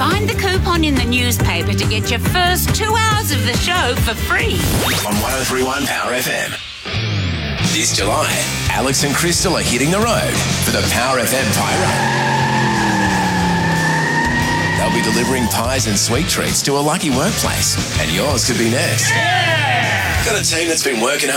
Find the coupon in the newspaper to get your first 2 hours of the show for free. On 103.1 Power FM. This July, Alex and Crystal are hitting the road for the Power FM Pie Run. They'll be delivering pies and sweet treats to a lucky workplace, and yours could be next. Yeah! Got a team that's been working hard